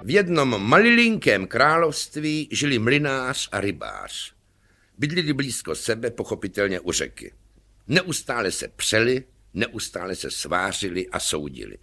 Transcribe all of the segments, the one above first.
V jednom malilinkém království žili mlynář a rybář. Bydlili blízko sebe, pochopitelně u řeky. Neustále se přeli, neustále se svářili a soudili.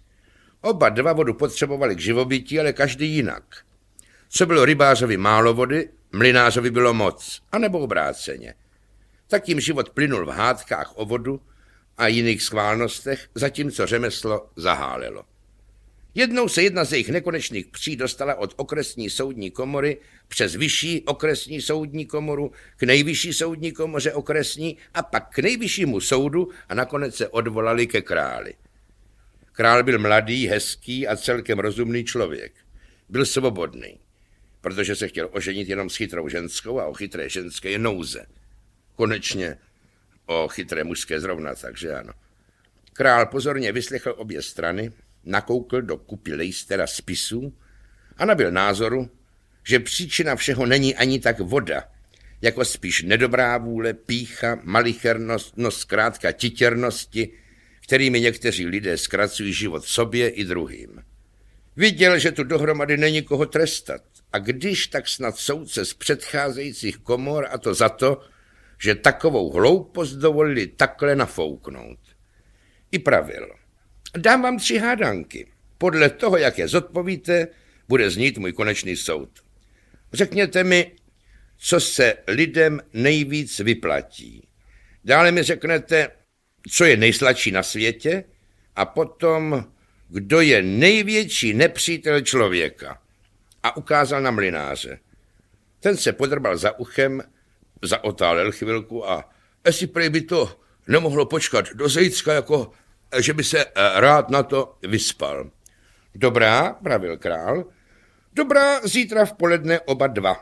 Oba dva vodu potřebovali k živobytí, ale každý jinak. Co bylo rybářovi málo vody, mlynářovi bylo moc, anebo obráceně. Tak jim život plynul v hádkách o vodu a jiných schválnostech, zatímco řemeslo zahálelo. Jednou se jedna z jejich nekonečných pří dostala od okresní soudní komory přes vyšší okresní soudní komoru k nejvyšší soudní komoře okresní a pak k nejvyššímu soudu a nakonec se odvolali ke králi. Král byl mladý, hezký a celkem rozumný člověk. Byl svobodný, protože se chtěl oženit jenom s chytrou ženskou a o chytré ženské je nouze. Konečně o chytré mužské zrovna, takže ano. Král pozorně vyslechl obě strany, nakoukl do kupy lejstera spisů a nabyl názoru, že příčina všeho není ani tak voda, jako spíš nedobrá vůle, pýcha, malichernost, no zkrátka titěrnosti, kterými někteří lidé zkracují život sobě i druhým. Viděl, že tu dohromady není koho trestat a když tak snad soudce z předcházejících komor a to za to, že takovou hloupost dovolili takhle nafouknout. I pravil. Dám vám 3 hádanky. Podle toho, jak je zodpovíte, bude znít můj konečný soud. Řekněte mi, co se lidem nejvíc vyplatí. Dále mi řeknete, co je nejsladší na světě a potom, kdo je největší nepřítel člověka. A ukázal na mlynáře. Ten se podrbal za uchem, zaotálel chvilku a jestli prej by to nemohlo počkat do zítřka, jako že by se rád na to vyspal. Dobrá, pravil král, dobrá, zítra v poledne oba dva.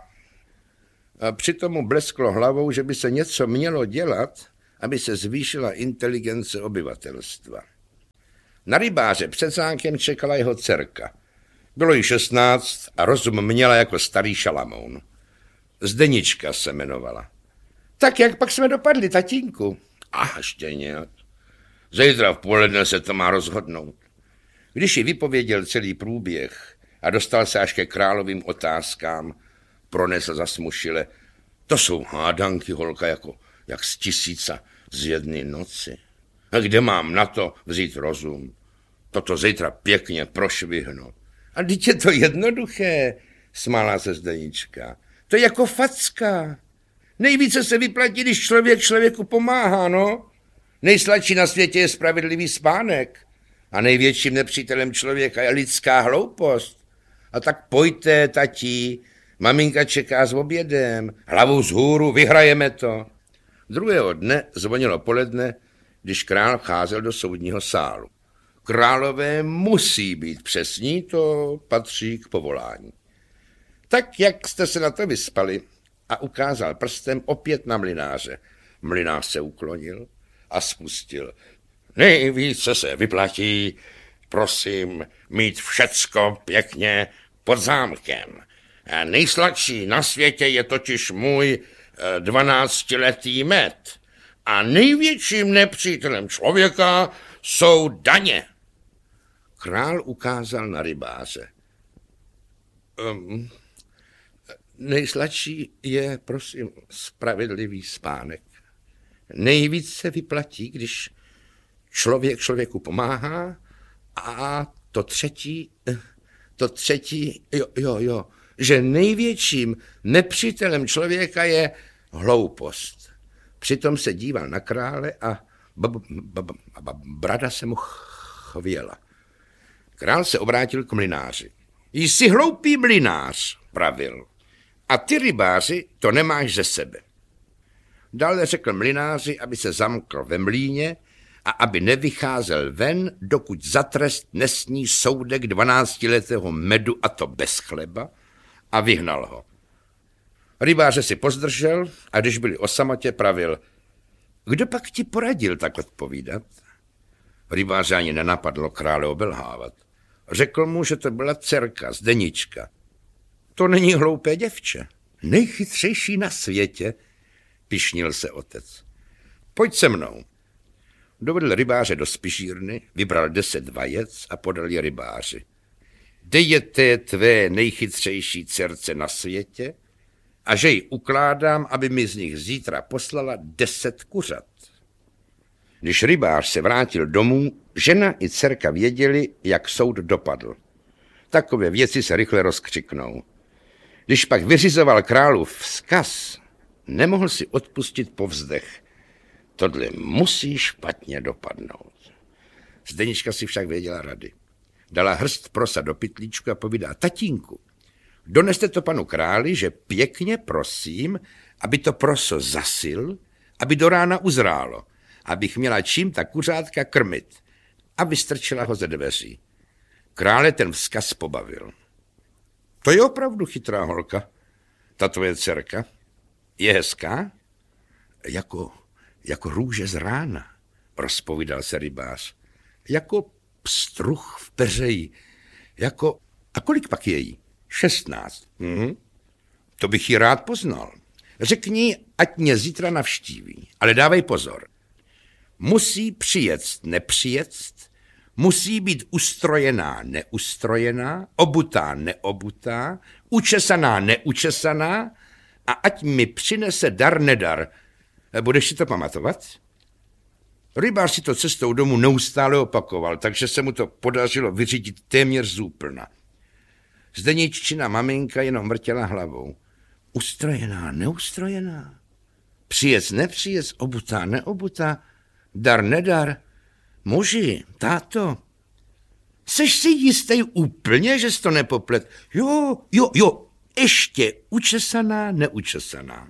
A přitom mu blesklo hlavou, že by se něco mělo dělat, aby se zvýšila inteligence obyvatelstva. Na rybáře před zámkem čekala jeho dcerka. Bylo jí 16 a rozum měla jako starý Šalamoun. Zdenička se jmenovala. Tak jak pak jsme dopadli, tatínku? Ještě nějak. Zítra v poledne se to má rozhodnout. Když ji vypověděl celý průběh a dostal se až ke královým otázkám, pronesl zasmušile. To jsou hádanky, holka, jak z 1000 z jedné noci. A kde mám na to vzít rozum? Toto zítra pěkně prošvihnu. A teď je to jednoduché, smála se Zdenička. To je jako facka. Nejvíce se vyplatí, když člověk člověku pomáhá, no. Nejsladší na světě je spravedlivý spánek a největším nepřítelem člověka je lidská hloupost. A tak pojďte, tatí, maminka čeká s obědem, hlavu vzhůru, vyhrajeme to. Druhého dne zvonilo poledne, když král vcházel do soudního sálu. Králové musí být přesní, to patří k povolání. Tak, jak jste se na to vyspali, a ukázal prstem opět na mlynáře. Mlynář se uklonil a spustil. Nejvíce se vyplatí, prosím, mít všecko pěkně pod zámkem. A nejsladší na světě je totiž můj 12letý med. A největším nepřítelem člověka jsou daně. Král ukázal na rybáře. Nejsladší je, prosím, spravedlivý spánek. Nejvíc se vyplatí, když člověk člověku pomáhá a to třetí, že největším nepřítelem člověka je hloupost. Přitom se díval na krále a brada se mu chvěla. Král se obrátil k mlynáři. Jsi hloupý mlynář, pravil. A ty, rybáři, to nemáš ze sebe. Dále řekl mlynáři, aby se zamkl ve mlýně a aby nevycházel ven, dokud za trest nesní soudek 12letého medu, a to bez chleba, a vyhnal ho. Rybáře si pozdržel a když byli o samotě, pravil. Kdo pak ti poradil tak odpovídat? Rybáře ani nenapadlo krále obelhávat. Řekl mu, že to byla dcerka, Zdenička. To není hloupé děvče, nejchytřejší na světě, pyšnil se otec. Pojď se mnou. Dovedl rybáře do spižírny, vybral 10 vajec a podal je rybáři. dejete tvé nejchytřejší dcerce na světě a že ji ukládám, aby mi z nich zítra poslala 10 kuřat. Když rybář se vrátil domů, žena i dcerka věděli, jak soud dopadl. Takové věci se rychle rozkřiknou. Když pak vyřizoval králův vzkaz, nemohl si odpustit povzdech. Tohle musí špatně dopadnout. Zdenička si však věděla rady. Dala hrst prosa do pytlíčku a povídá: tatínku, doneste to panu králi, že pěkně prosím, aby to proso zasil, aby do rána uzrálo, abych měla čím ta kuřátka krmit. A vystrčila ho ze dveří. Krále ten vzkaz pobavil. To je opravdu chytrá holka, ta tvoje dcerka. Je hezká? Jako růže z rána, rozpovídal se rybář. Jako pstruh v peřeji. A kolik pak je jí? 16. To bych ji rád poznal. Řekni, ať mě zítra navštíví, ale dávej pozor. Musí přijet, nepřijet, musí být ustrojená, neustrojená, obutá, neobutá, učesaná, neučesaná a ať mi přinese dar, nedar. Budeš si to pamatovat? Rybář si to cestou domů neustále opakoval, takže se mu to podařilo vyřídit téměř zúplna. Zdeniččina maminka jenom vrtěla hlavou. Ustrojená, neustrojená, přijec, nepřijec, obutá, neobutá, dar, nedar. Muži, táto, seš si jistý úplně, že jsi to nepoplet? Jo, ještě učesaná, neučesaná.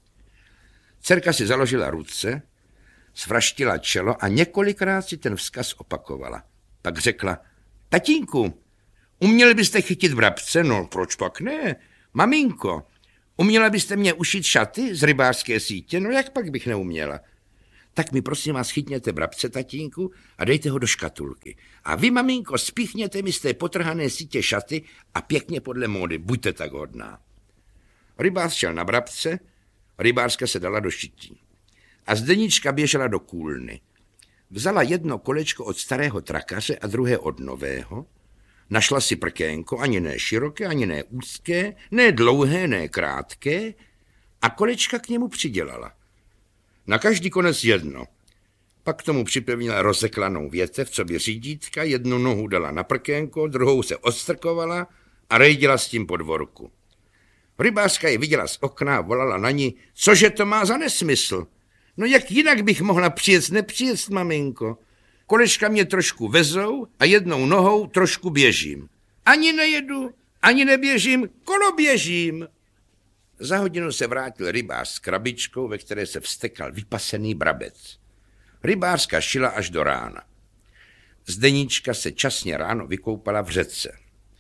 Dcerka si založila ruce, svraštila čelo a několikrát si ten vzkaz opakovala. Pak řekla: tatínku, uměli byste chytit vrabce? No, proč pak ne? Maminko, uměla byste mě ušít šaty z rybářské sítě? No, jak pak bych neuměla? Tak mi prosím vás chytněte vrabce, tatínku, a dejte ho do škatulky. A vy, maminko, spíchněte mi z té potrhané sítě šaty a pěkně podle módy, buďte tak hodná. Rybář šel na vrabce, rybářka se dala do šití. A Zdenička běžela do kůlny. Vzala jedno kolečko od starého trakaře a druhé od nového, našla si prkénko, ani ne široké, ani ne úzké, ne dlouhé, ne krátké, a kolečka k němu přidělala. Na každý konec jedno. Pak k tomu připevnila rozeklanou větev, co by řídítka, jednu nohu dala na prkénko, druhou se odstrkovala a rejdila s tím po dvorku. Rybářka ji viděla z okna a volala na ní: cože to má za nesmysl? No jak jinak bych mohla přijet, nepřijet, maminko? Kolečka mě trošku vezou a jednou nohou trošku běžím. Ani nejedu, ani neběžím, koloběžím. Za hodinu se vrátil rybář s krabičkou, ve které se vztekal vypasený brabec. Rybářka šila až do rána. Zdenička se časně ráno vykoupala v řece.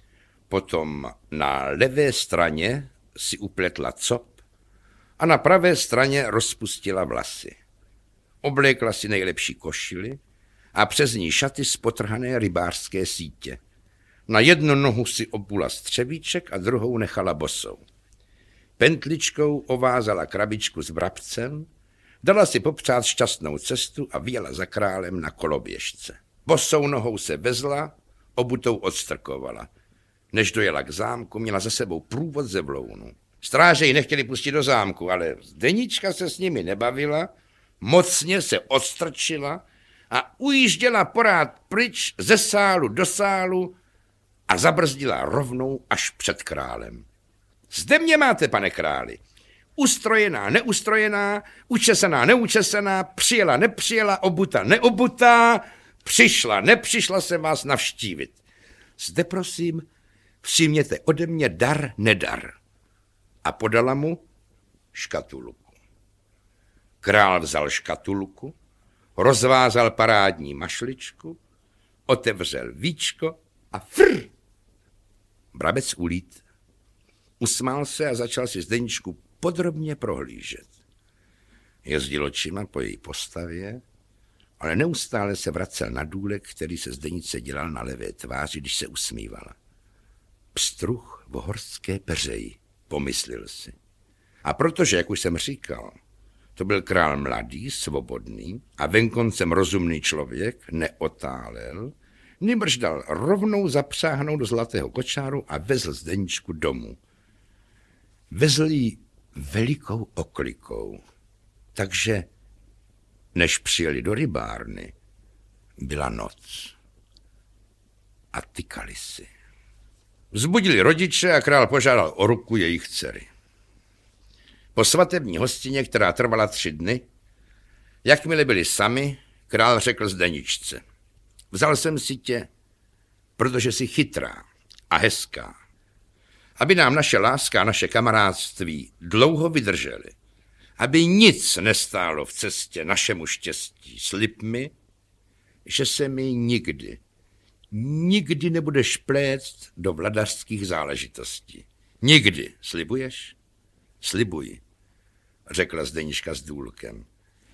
Potom na levé straně si upletla cop a na pravé straně rozpustila vlasy. Oblékla si nejlepší košili a přes ní šaty z potrhané rybářské sítě. Na jednu nohu si obula střevíček a druhou nechala bosou. Pentličkou ovázala krabičku s vrabcem, dala si popřát šťastnou cestu a vyjela za králem na koloběžce. Bosou nohou se vezla, obutou odstrkovala. Než dojela k zámku, měla za sebou průvod ze vlounu. Stráže ji nechtěli pustit do zámku, ale Zdenička se s nimi nebavila, mocně se odstrčila a ujížděla porád pryč ze sálu do sálu a zabrzdila rovnou až před králem. Zde mě máte, pane králi. Ustrojená, neustrojená, učesaná, neučesaná, přijela, nepřijela, obuta, neobutá, přišla, nepřišla se vás navštívit. Zde, prosím, přijměte ode mě dar, nedar. A podala mu škatulku. Král vzal škatulku, rozvázal parádní mašličku, otevřel víčko a frr! Brabec ulít. Usmál se a začal si Zdeničku podrobně prohlížet. Jezdil očima po její postavě, ale neustále se vracel na důlek, který se Zdeničce dělal na levé tváři, když se usmívala. Pstruh v horské peřeji, pomyslel si. A protože, jak už jsem říkal, to byl král mladý, svobodný a venkoncem rozumný člověk, neotálel, nýbrž dal rovnou zapřáhnout do zlatého kočáru a vezl Zdeničku domů. Vezl ji velikou oklikou, takže než přijeli do rybárny, byla noc a tykali si. Vzbudili rodiče a král požádal o ruku jejich dcery. Po svatební hostině, která trvala 3 dny, jakmile byli sami, král řekl Zdeničce: vzal jsem si tě, protože jsi chytrá a hezká, aby nám naše láska a naše kamarádství dlouho vydržely, aby nic nestálo v cestě našemu štěstí. Slib mi, že se mi nikdy nebudeš pléct do vladařských záležitostí. Nikdy. Slibuješ? Slibuji, řekla Zdenička s důlkem.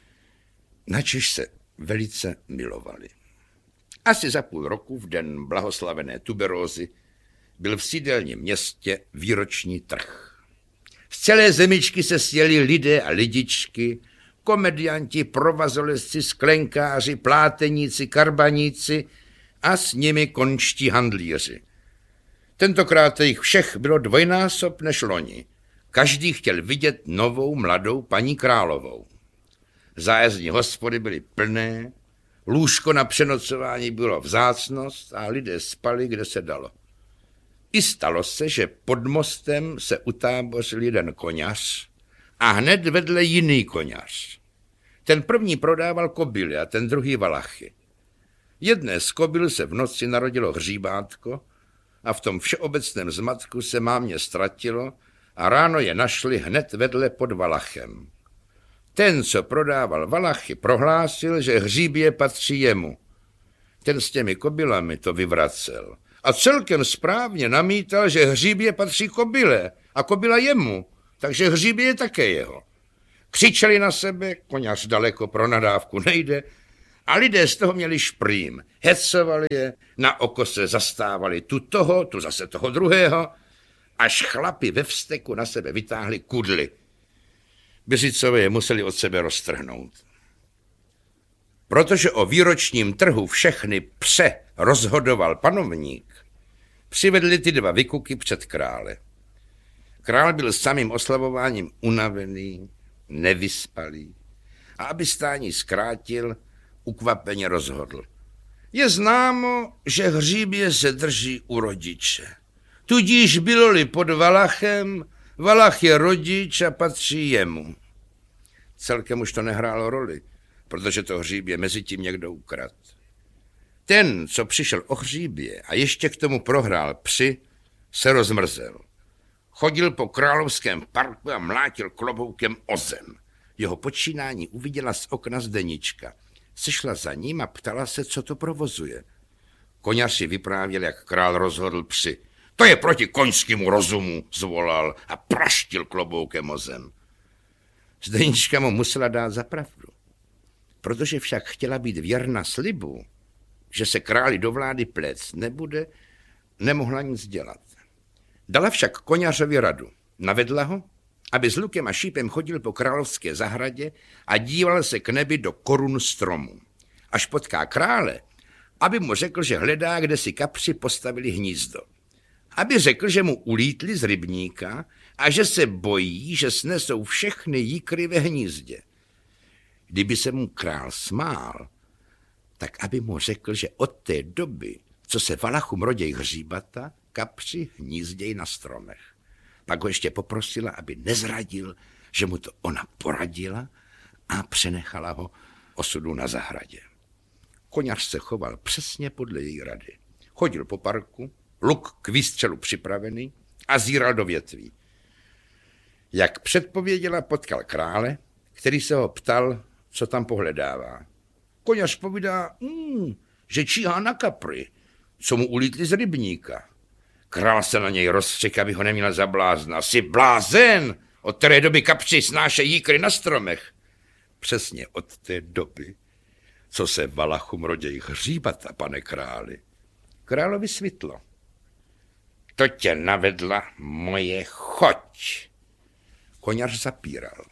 Načež se velice milovali. Asi za půl roku, v den blahoslavené tuberózy, byl v sídelním městě výroční trh. Z celé zemičky se sjeli lidé a lidičky, komedianti, provazolezci, sklenkáři, pláteníci, karbaníci a s nimi končtí handlíři. Tentokrát jich všech bylo dvojnásob než loni. Každý chtěl vidět novou mladou paní královou. Zájezdní hospody byly plné, lůžko na přenocování bylo vzácnost a lidé spali, kde se dalo. I stalo se, že pod mostem se utábořil jeden koňař a hned vedle jiný koňař. Ten první prodával kobily a ten druhý valachy. Jedné z kobyl se v noci narodilo hříbátko a v tom všeobecném zmatku se mámě ztratilo a ráno je našli hned vedle pod valachem. Ten, co prodával valachy, prohlásil, že hříbě patří jemu. Ten s těmi kobylami to vyvracel a celkem správně namítal, že hříbě patří kobyle a kobyla jemu, takže hříbě je také jeho. Křičeli na sebe, koňař daleko pro nadávku nejde, a lidé z toho měli šprým. Hecovali je, na oko se zastávali tu toho, tu zase toho druhého, až chlapi ve vzteku na sebe vytáhli kudly. Byřicové je museli od sebe roztrhnout. Protože o výročním trhu všechny pře rozhodoval panovník, přivedli ty 2 vykuky před krále. Král byl samým oslavováním unavený, nevyspalý a aby stání zkrátil, ukvapeně rozhodl. Je známo, že hříbě se drží u rodiče. Tudíž bylo-li pod valachem, valach je rodič a patří jemu. Celkem už to nehrálo roli, protože to hříbě mezi tím někdo ukradl. Ten, co přišel o hříbě a ještě k tomu prohrál psi, se rozmrzel. Chodil po královském parku a mlátil kloboukem o zem. Jeho počínání uviděla z okna Zdenička. Sešla za ním a ptala se, co to provozuje. Koňař si vyprávěl, jak král rozhodl psi. To je proti koňskému rozumu, zvolal a praštil kloboukem o zem. Zdenička mu musela dát za pravdu. Protože však chtěla být věrna slibu, že se králi do vlády pléct nebude, nemohla nic dělat. Dala však koňařovi radu. Navedla ho, aby s lukem a šípem chodil po královské zahradě a díval se k nebi do korun stromů. Až potká krále, aby mu řekl, že hledá, kde si kapři postavili hnízdo. Aby řekl, že mu ulítli z rybníka a že se bojí, že snesou všechny jíkry ve hnízdě. Kdyby se mu král smál, tak aby mu řekl, že od té doby, co se valachům roděj hříbata, kapři hnízděj na stromech. Pak ho ještě poprosila, aby nezradil, že mu to ona poradila a přenechala ho osudu na zahradě. Koňař se choval přesně podle její rady. Chodil po parku, luk k výstřelu připravený a zíral do větví. Jak předpověděla, potkal krále, který se ho ptal, co tam pohledává. Koňař povídá, že číhá na kapry, co mu ulítli z rybníka. Král se na něj rozřekl, aby ho neměl za blázna. Jsi blázen! Od té doby kapři snášejí jíkry na stromech. Přesně od té doby, co se valachům roděj hříbata, pane králi. Královi svitlo. To tě navedla moje choť. Koňař zapíral.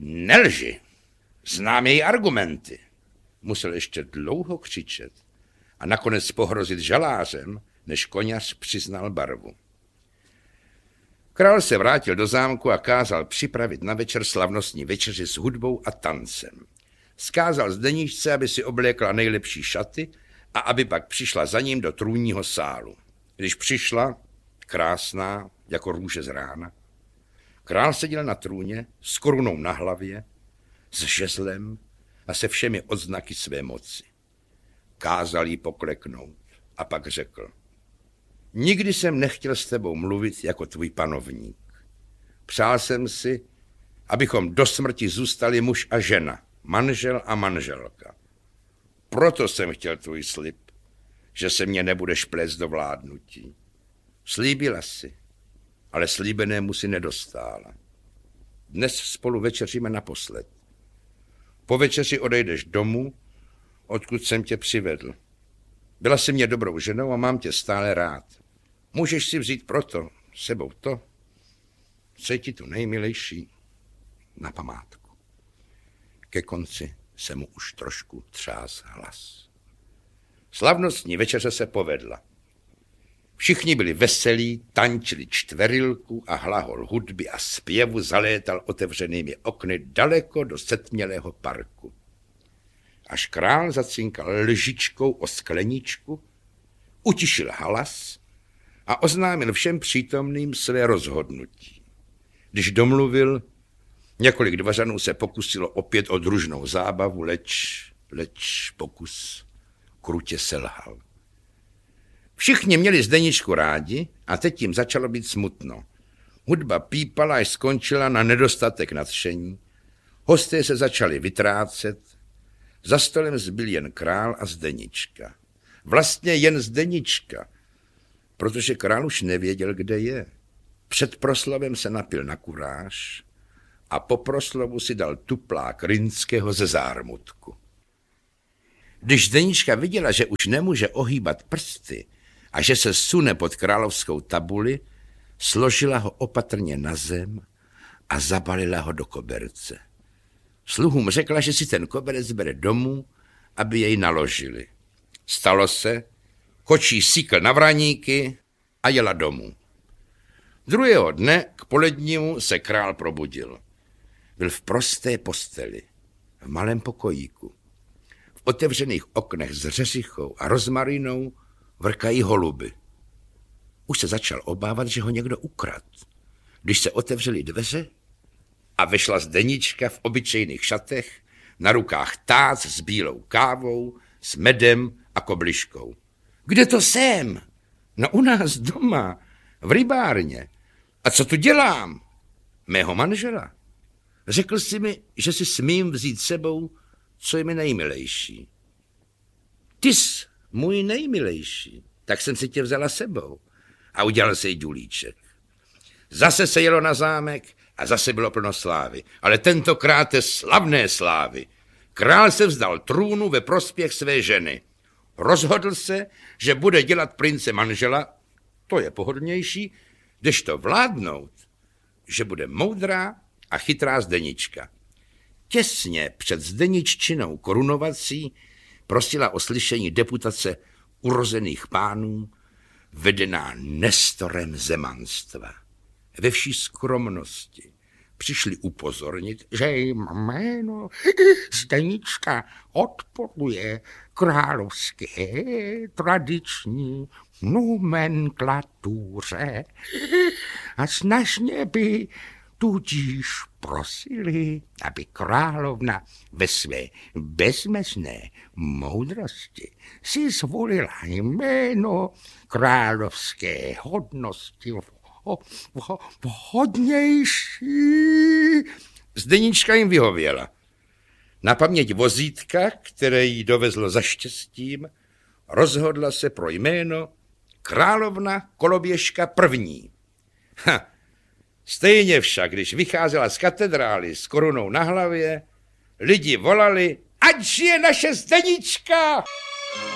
Nelži, znám její argumenty. Musel ještě dlouho křičet. a nakonec pohrozit žalářem, než koněř přiznal barvu. Král se vrátil do zámku a kázal připravit na večer slavnostní večeři s hudbou a tancem. Vzkázal Zdeničce, aby si oblékla nejlepší šaty a aby pak přišla za ním do trůnního sálu. Když přišla, krásná, jako růže z rána, král seděl na trůně s korunou na hlavě, s žezlem a se všemi odznaky své moci. Kázal jí pokleknout a pak řekl: nikdy jsem nechtěl s tebou mluvit jako tvůj panovník. Přál jsem si, abychom do smrti zůstali muž a žena, manžel a manželka. Proto jsem chtěl tvůj slib, že se mě nebudeš plést do vládnutí. Slíbila si, ale slíbenému si nedostála. Dnes spolu večeříme naposled. Po večeři odejdeš domů, odkud jsem tě přivedl. Byla jsi mě dobrou ženou a mám tě stále rád. Můžeš si vzít proto sebou to, co je ti tu nejmilejší, na památku. Ke konci se mu už trošku třás hlas. Slavnostní večeře se povedla. Všichni byli veselí, tančili čtverilku a hlahol hudby a zpěvu zalétal otevřenými okny daleko do setmělého parku. Až král zacinkal lžičkou o skleničku, utišil halas a oznámil všem přítomným své rozhodnutí. Když domluvil, několik dvařanů se pokusilo opět o družnou zábavu, leč pokus krutě selhal. Všichni měli Zdeničku rádi a teď jim začalo být smutno. Hudba pípala, až skončila na nedostatek nadšení. Hosté se začali vytrácet. Za stolem zbyl jen král a Zdenička. Vlastně jen Zdenička, protože král už nevěděl, kde je. Před proslovem se napil na kuráž a po proslovu si dal tuplák rýnského ze zármutku. Když Zdenička viděla, že už nemůže ohýbat prsty a že se sune pod královskou tabuli, složila ho opatrně na zem a zabalila ho do koberce. Sluhům řekla, že si ten koberec bere domů, aby jej naložili. Stalo se, kočí sýkl na vraníky a jela domů. Druhého dne k polednímu se král probudil. Byl v prosté posteli, v malém pokojíku. V otevřených oknech s řeřichou a rozmarinou vrkají holuby. Už se začal obávat, že ho někdo ukradl. Když se otevřely dveře a vešla Zdenička v obyčejných šatech, na rukách tác s bílou kávou, s medem a kobliškou. Kde to jsem? No u nás doma, v rybárně. A co tu dělám? Mého manžela. Řekl jsi mi, že si smím vzít sebou, co je mi nejmilejší. Ty jsi můj nejmilejší, tak jsem si tě vzala sebou. A udělal se jí důlíček. Zase se jelo na zámek a zase bylo plno slávy. Ale tentokrát je slavné slávy. Král se vzdal trůnu ve prospěch své ženy. Rozhodl se, že bude dělat prince manžela, to je pohodlnější, kdežto vládnout, že bude moudrá a chytrá Zdenička. Těsně před Zdeniččinou korunovací prosila o slyšení deputace urozených pánů, vedená Nestorem zemanstva. Ve vší skromnosti přišli upozornit, že jim jméno Zdenička odporuje královské tradiční nomenklatuře a snažně by tudíž prosili, aby královna ve své bezmezné moudrosti si zvolila jméno královské hodnosti vhodnější. Zdenička jim vyhověla. Na paměť vozítka, které jí dovezlo za štěstím, rozhodla se pro jméno královna Koloběžka první. Stejně však, když vycházela z katedrály s korunou na hlavě, lidi volali, ať žije naše Zdenička!